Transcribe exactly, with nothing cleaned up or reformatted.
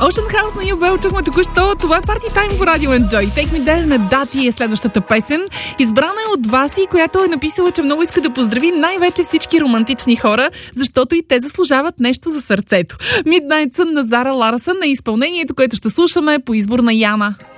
Ocean House на Юбел чухме току-що. Това е Party Time в Radio Enjoy. Take Me There на Дати е следващата песен. Избрана е от Васи, която е написала, че много иска да поздрави най-вече всички романтични хора, защото и те заслужават нещо за сърцето. Midnight Sun на Зара Ларсън на изпълнението, което ще слушаме по избор на Яна.